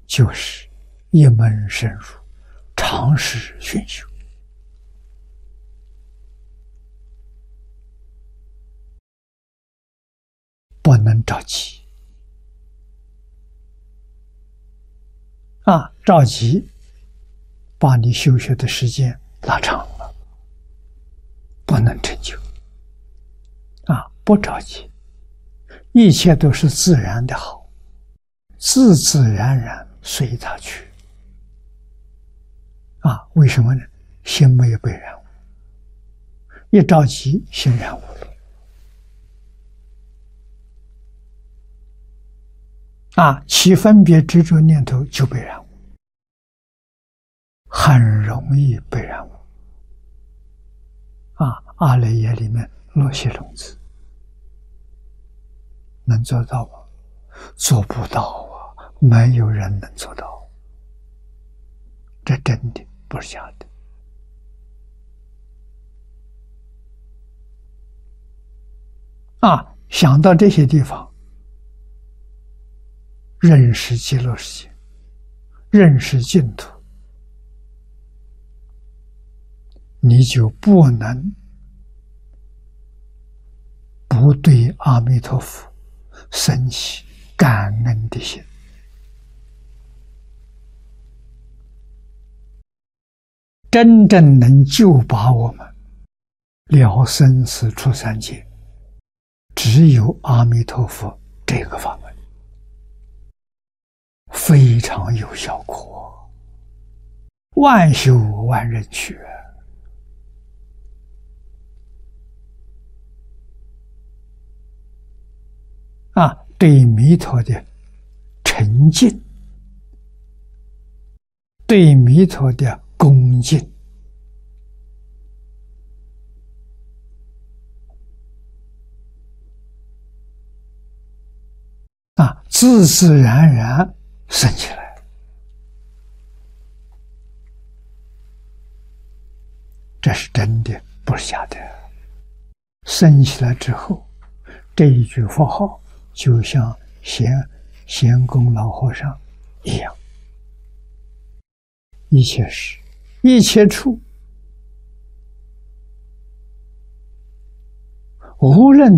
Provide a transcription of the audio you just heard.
就是一门深入，长时熏修，不能着急着急把你修学的时间拉长了，不能成就不着急，一切都是自然的好，自自然然随它去为什么呢？心没有被染污，一着急心染污了起分别执着念头就被染污，很容易被染污阿赖耶里面落些种子，能做到吗？做不到没有人能做到，这真的不是假的想到这些地方，认识极乐世界，认识净土，你就不能不对阿弥陀佛生起感恩的心。真正能救拔我们了生死出三界，只有阿弥陀佛这个法门，非常有效果，万修万人去对弥陀的沉敬，对弥陀的恭敬自自然然升起来，这是真的，不是假的。升起来之后，这一句佛号就像贤公老和尚一样，一切时一切处，无论